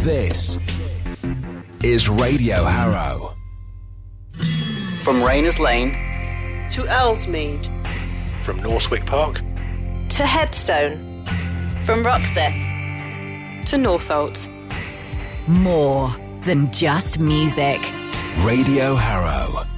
This is Radio Harrow. From Rayners Lane to Earlsmead, from Northwick Park to Headstone, from Roxeth to Northolt. More than just music. Radio Harrow.